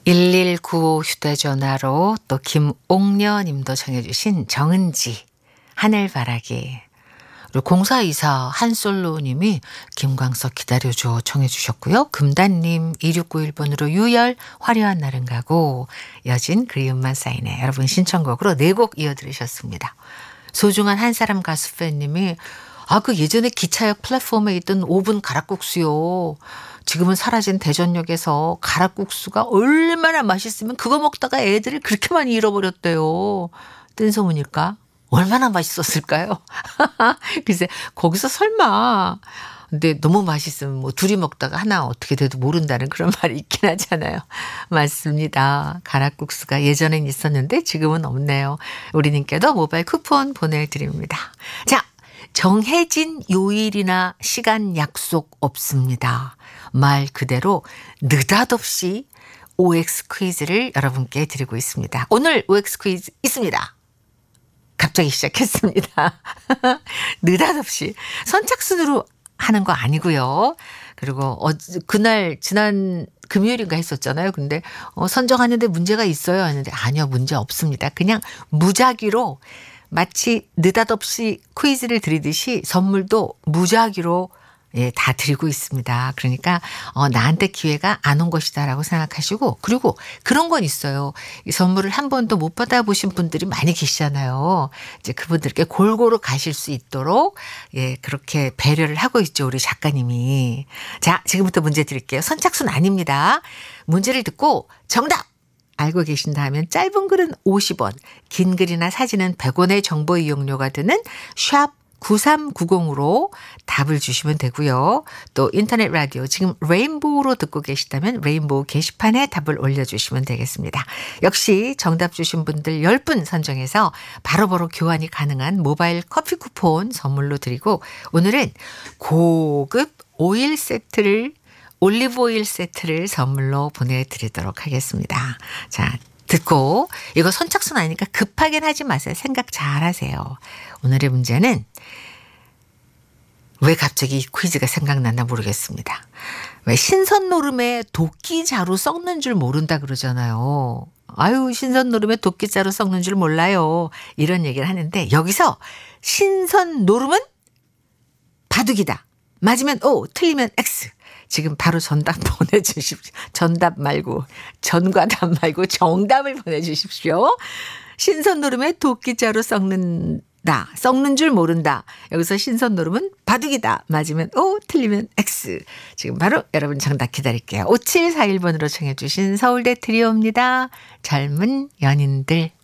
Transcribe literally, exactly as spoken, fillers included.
일일구오 휴대전화로 또 김옥녀 님도 정해 주신 정은지 하늘바라기, 그리고 공사이사 한솔로 님이 김광석 기다려줘 청해 주셨고요. 금단님 이육구일 번으로 유열 화려한 날은 가고, 여진 그리움만 쌓이네 여러분 신청곡으로 네 곡 이어들으셨습니다. 소중한 한 사람 가수 팬님이 아, 그 예전에 기차역 플랫폼에 있던 오 분 가락국수요. 지금은 사라진 대전역에서 가락국수가 얼마나 맛있으면 그거 먹다가 애들을 그렇게 많이 잃어버렸대요. 뜬 소문일까? 얼마나 맛있었을까요? 글쎄, 거기서 설마. 근데 너무 맛있으면 뭐 둘이 먹다가 하나 어떻게 돼도 모른다는 그런 말이 있긴 하잖아요. 맞습니다. 가락국수가 예전엔 있었는데 지금은 없네요. 우리님께도 모바일 쿠폰 보내드립니다. 자, 정해진 요일이나 시간 약속 없습니다. 말 그대로 느닷없이 오엑스 퀴즈를 여러분께 드리고 있습니다. 오늘 오엑스 퀴즈 있습니다. 갑자기 시작했습니다. 느닷없이 선착순으로 하는 거 아니고요. 그리고 어, 그날 지난 금요일인가 했었잖아요. 근데 어, 선정하는데 문제가 있어요 하는데 아니요, 문제 없습니다. 그냥 무작위로 마치 느닷없이 퀴즈를 드리듯이 선물도 무작위로 예, 다 드리고 있습니다. 그러니까 어, 나한테 기회가 안 온 것이다라고 생각하시고, 그리고 그런 건 있어요. 이 선물을 한 번도 못 받아보신 분들이 많이 계시잖아요. 이제 그분들께 골고루 가실 수 있도록 예, 그렇게 배려를 하고 있죠, 우리 작가님이. 자, 지금부터 문제 드릴게요. 선착순 아닙니다. 문제를 듣고 정답 알고 계신다 하면 짧은 글은 오십 원, 긴 글이나 사진은 백 원의 정보 이용료가 드는 샵 구삼구공으로 답을 주시면 되고요. 또 인터넷 라디오 지금 레인보우로 듣고 계시다면 레인보우 게시판에 답을 올려주시면 되겠습니다. 역시 정답 주신 분들 십 분 선정해서 바로바로 교환이 가능한 모바일 커피 쿠폰 선물로 드리고, 오늘은 고급 오일 세트를 올리브 오일 세트를 선물로 보내드리도록 하겠습니다. 자, 듣고 이거 선착순 아니니까 급하긴 하지 마세요. 생각 잘 하세요. 오늘의 문제는 왜 갑자기 이 퀴즈가 생각났나 모르겠습니다. 왜 신선 노름에 도끼자루 썩는 줄 모른다 그러잖아요. 아유, 신선 노름에 도끼자루 썩는 줄 몰라요. 이런 얘기를 하는데 여기서 신선 노름은 바둑이다. 맞으면 O, 틀리면 X. 지금 바로 정답 보내주십시오. 정답 말고 전과 답 말고 정답을 보내주십시오. 신선 노름에 도끼자루 썩는다. 썩는 줄 모른다. 여기서 신선 노름은 바둑이다. 맞으면 O, 틀리면 X. 지금 바로 여러분 정답 기다릴게요. 오칠사일 번으로 청해 주신 서울대 트리오입니다. 젊은 연인들.